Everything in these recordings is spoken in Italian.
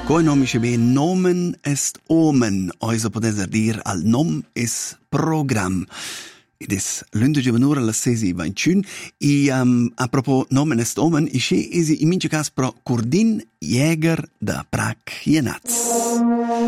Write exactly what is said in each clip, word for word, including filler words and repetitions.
Coi nom isce be nomen est omen, oisa poter dir al nom is program. Ed is l'undici venura alla sesi ventun, e um, a propos nomen est omen, isce esi in mince cas pro Curdin Jäger da Prac Jenaz.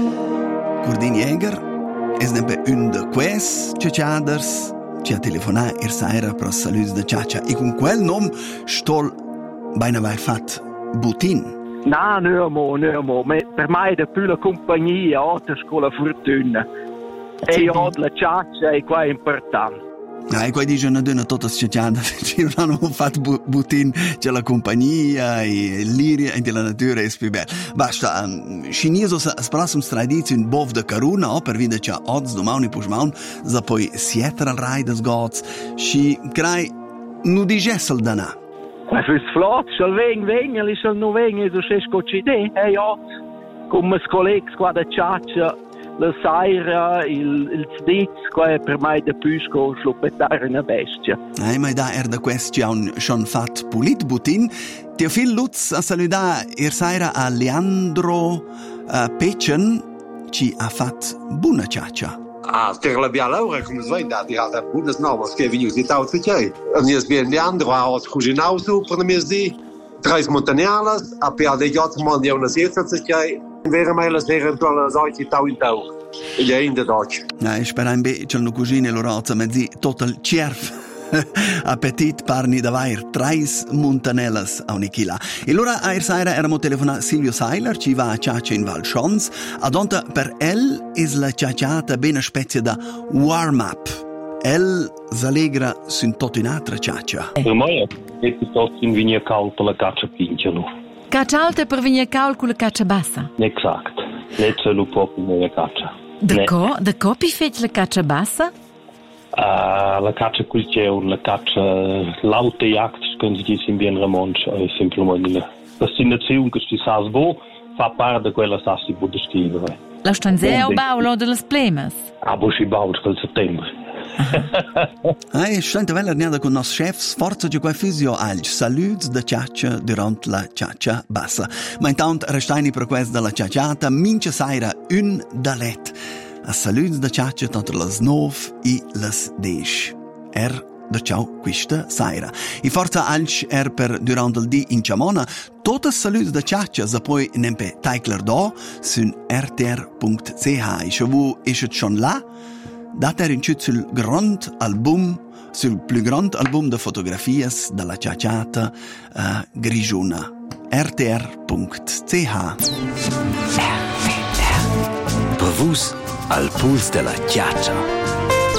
Curdin Jäger es nempe un de quels ciaciaders ci ha telefonat er saira pro saluts de ciacia, e con quel nom stol beina vai fat butin. No, no, mo, no, mo. Per me è più la compagnia, altra scuola fortuna. E io la ciaccia è qua importante. Ah, e qua dicono che tutte le ciacciate ci hanno fatto butin, c'è la compagnia, e l'iria e la natura è più bella. Basta, um, cinese sprassum tradizione bov de caruna, o per vide c'è odds domani pushmaun, za poi sieter al rai des gods, ci crai nu digessel dana. Maar voor het vlot, zal wegen, wegen, is er nog wegen, dus is goed idee. Hey, ja, come mijn collega's qua de chatje, la saira, il, il sdiz, qua per mij de pusco, slupetare una bestia. Hey, ma da er da question schon fat pulit butin, Teofil Lutz a saluda er saira a Leandro uh, Pecen, ci ha fat buna ciaccia. Ah, tegen la bia Laura, come svoi da di alta bunas novas che veniu si tau tsuchai. Anies bien Leandro a os cuginau su per mes di tres montanelas, a pe de jot mon di una sierza tsuchai. Vere mai las vere to la zoi tau in tau. Ja in de doch. Na, ich spera in be c'è no cugine Lorenzo mezzi total cerf. Appetit parni da vair trais montanelas a un'ikila. E allora a Ersaira eramo telefona Silvio Seiler, ci va a ciaccia in Val Schons, ad onta per el is la ciacciata bene spezia da warm-up. El s'allegra sun tot in altra ciaccia. Per me è piuttosto in vigna cal per la caccia pinciano. Caccia alta per vigna cal con la caccia bassa? Exact. Let's look up in la caccia. Da co? Da co pi fec la caccia bassa? Uh, la caccia culceur, la caccia laute jagd, können Sie dies in bien Ramon, è semplicemente la destinazione che si sa sbo fa parte di quella sassi può descrivere. La stanzea o baulo delle plemas? Ah, bo si baut quel settembre. Ah, e scelta vella arniada con nos chefs, forza di quai fisio alg saluts da ciaccia durant la ciaccia bassa. Ma intant restaini per questa della ciacciata, mince saira un dalet. A saluts da ciaccia tanto las nov i las desh. Er da ciao quista saira. I forza alc er per durant il di in Ciamona, totes saluts da ciaccia za poi nempe taikler do sun r t r punct c h. Ich vu ischet schon la, dat er in sul grand album, sul più grand album de fotografies dalla ciacciata uh, grigiuna. r t r punct c h. Per vus al puls della ciaccia.